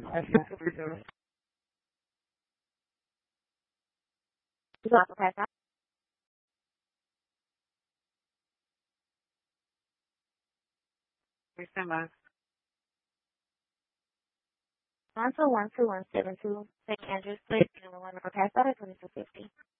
That's not what we're doing. You want to pass out? We stand by. 1212172. St. Andrews, please. Number 1 for pass out at 2250.